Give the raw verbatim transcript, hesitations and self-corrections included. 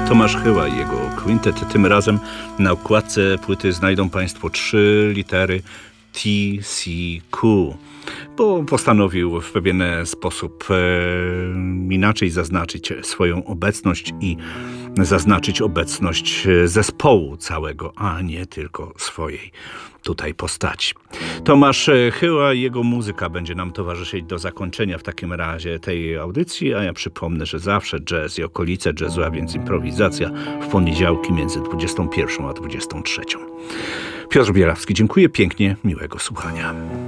Tomasz Chyła i jego kwintet. Tym razem na okładce płyty znajdą Państwo trzy litery T C Q, bo postanowił w pewien sposób e, inaczej zaznaczyć swoją obecność i zaznaczyć obecność zespołu całego, a nie tylko swojej tutaj postaci. Tomasz Chyła i jego muzyka będzie nam towarzyszyć do zakończenia w takim razie tej audycji, a ja przypomnę, że zawsze jazz i okolice jazzu, a więc improwizacja w poniedziałki między dwudziestą pierwszą a dwudziestą trzecią. Piotr Bierawski, dziękuję pięknie, miłego słuchania.